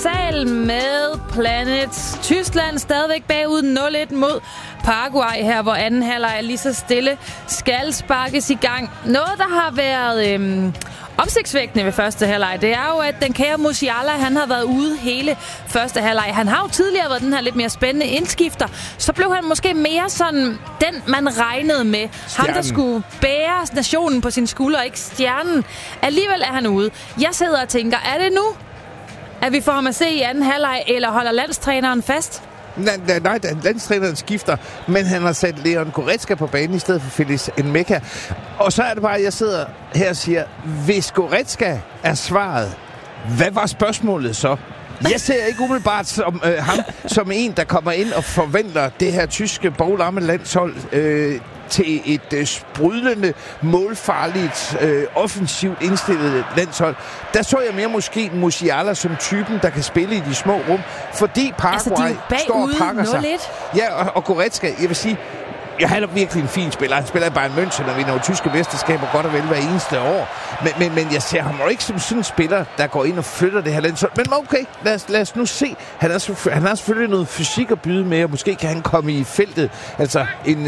Sal med Planet. Tyskland stadigvæk bagud 0-1 mod Paraguay her, hvor anden halvleg lige så stille skal sparkes i gang. Noget, der har været opsigtsvækkende ved første halvleg, det er jo, at den kære Musiala, han har været ude hele første halvleg. Han har jo tidligere været den her lidt mere spændende indskifter. Så blev han måske mere sådan den, man regnede med. Stjernen. Ham, der skulle bære nationen på sine skuldre, ikke stjernen. Alligevel er han ude. Jeg sidder og tænker, er det nu, at vi får ham at se i anden halvleg, eller holder landstræneren fast? Nej, landstræneren skifter, men han har sat Leon Goretzka på banen i stedet for Felix Enmeca. Og så er det bare, at jeg sidder her og siger, hvis Goretzka er svaret, hvad var spørgsmålet så? Jeg ser ikke umiddelbart som, ham som en, der kommer ind og forventer det her tyske boglamme landshold til et sprudlende, målfarligt, offensivt indstillet landshold. Der så jeg mere måske Musiala som typen, der kan spille i de små rum, fordi Paraguay står og pakker sig. Ja, og Goretzka, jeg vil sige, han er virkelig en fin spiller. Han spiller i Bayern München, og vinder tyske mesterskaber godt og vel hver eneste år. Men jeg ser ham jo ikke som sådan en spiller, der går ind og flytter det her landshold. Men okay, lad os nu se. Han har selvfølgelig noget fysik at byde med, og måske kan han komme i feltet. Altså en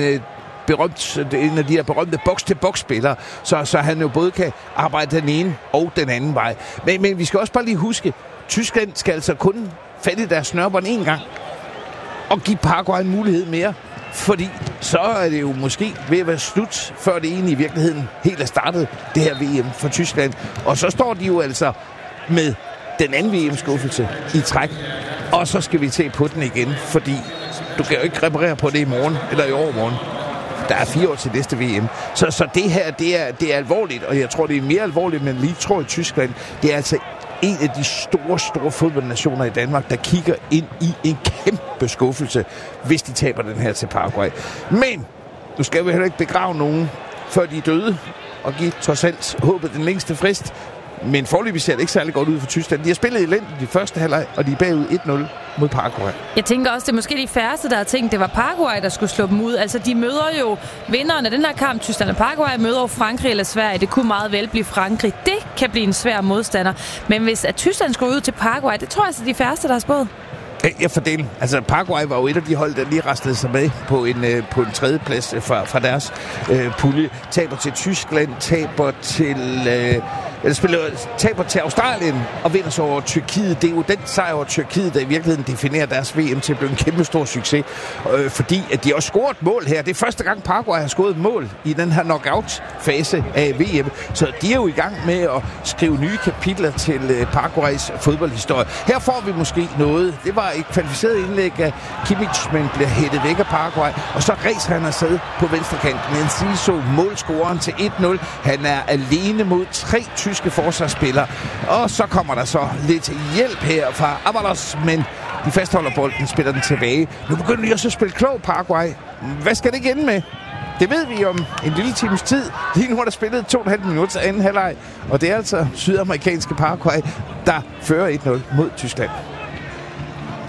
af de her berømte boks-til-boks-spillere, så han jo både kan arbejde den ene og den anden vej. Men vi skal også bare lige huske, Tyskland skal altså kun fatte deres snørbånd en gang, og give Paraguay en mulighed mere. Fordi så er det jo måske ved at være slut, før det egentlig i virkeligheden helt er startet, det her VM for Tyskland. Og så står de jo altså med den anden VM-skuffelse i træk. Og så skal vi til på den igen, fordi du kan jo ikke reparere på det i morgen eller i overmorgen. Der er 4 år til næste VM. Så det her, det er alvorligt, og jeg tror, det er mere alvorligt, men lige tror i Tyskland, det er altså en af de store fodboldnationer i Danmark, der kigger ind i en kæmpe skuffelse, hvis de taber den her til Paraguay. Men nu skal vi heller ikke begrave nogen, før de er døde, og give trods alt håbet den længste frist. Men foreløbig ser det ikke særlig godt ud for Tyskland. De har spillet elendigt i første halvleg, og de er bagud 1-0 mod Paraguay. Jeg tænker også, det er måske de færreste, der har tænkt, det var Paraguay, der skulle slå dem ud. Altså, de møder jo vinderen af den her kamp. Tyskland og Paraguay møder jo Frankrig eller Sverige. Det kunne meget vel blive Frankrig. Det kan blive en svær modstander. Men hvis at Tyskland skulle ud til Paraguay, det tror jeg, at de færreste, der har spået. Jeg fordeler. Altså, Paraguay var jo et af de hold, der lige rastede sig med på en tredje plads fra deres pulje. Taber til Tyskland, taber til Australien og vinder så over Tyrkiet. Det er jo den sejr over Tyrkiet, der i virkeligheden definerer deres VM til at blive en kæmpe stor succes. Fordi at de også scoret mål her. Det er første gang, Paraguay har scoret mål i den her knockout-fase af VM. Så de er jo i gang med at skrive nye kapitler til Paraguays fodboldhistorie. Her får vi måske noget. Det var et kvalificeret indlæg af Kimmich, men bliver hættet væk af Paraguay. Og så ræser han afsted på venstrekanten. Enciso, målscoreren til 1-0. Han er alene mod 3 tyske forsvarsspillere. Og så kommer der så lidt hjælp her fra Avalos, men de fastholder bolden, spiller den tilbage. Nu begynder de også at spille klog, Paraguay. Hvad skal det ikke ende med? Det ved vi om en lille times tid. Lige nu har der spillet 2,5 minutter anden halvleg, og det er altså sydamerikanske Paraguay, der fører 1-0 mod Tyskland.